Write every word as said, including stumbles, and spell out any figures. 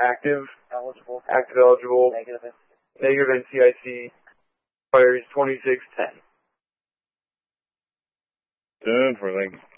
active, Eligible. active eligible, Negative. negative N C I C, expires twenty-six ten. Ten for Lincoln.